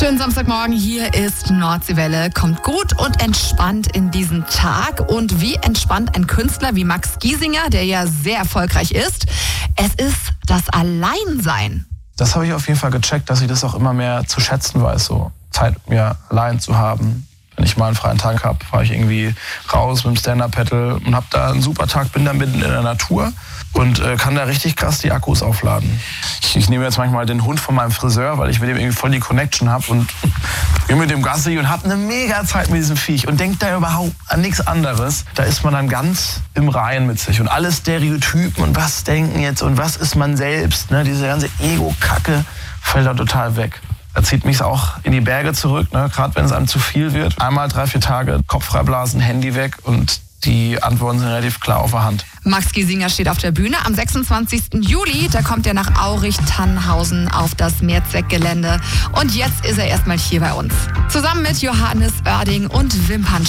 Schönen Samstagmorgen, hier ist Nordseewelle. Kommt gut und entspannt in diesen Tag. Und wie entspannt ein Künstler wie Max Giesinger, der ja sehr erfolgreich ist. Es ist das Alleinsein. Das habe ich auf jeden Fall gecheckt, dass ich das auch immer mehr zu schätzen weiß, so Zeit mit mir allein zu haben. Wenn ich mal einen freien Tag habe, fahre ich irgendwie raus mit dem Stand-Up-Paddle und habe da einen super Tag, bin da mitten in der Natur und kann da richtig krass die Akkus aufladen. Ich nehme jetzt manchmal den Hund von meinem Friseur, weil ich mit dem irgendwie voll die Connection habe und gehe mit dem Gassi und habe eine mega Zeit mit diesem Viech und denke da überhaupt an nichts anderes. Da ist man dann ganz im Reinen mit sich und alle Stereotypen und was denken jetzt und was ist man selbst, ne? Diese ganze Ego-Kacke fällt da total weg. Da zieht mich auch in die Berge zurück, ne? Gerade wenn es einem zu viel wird. Einmal 3-4 Tage Kopf freiblasen, Handy weg und die Antworten sind relativ klar auf der Hand. Max Giesinger steht auf der Bühne am 26. Juli. Da kommt er nach Aurich-Tannhausen auf das Mehrzweckgelände. Und jetzt ist er erstmal hier bei uns. Zusammen mit Johannes Oerding und Wimpernschlag.